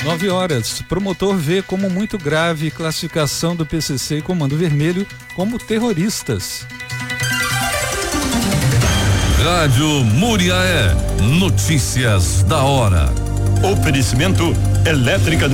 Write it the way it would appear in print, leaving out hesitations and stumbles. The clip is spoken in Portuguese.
9h. Promotor vê como muito grave classificação do PCC e Comando Vermelho como terroristas. Rádio Muriaé. Notícias da hora. Oferecimento Elétrica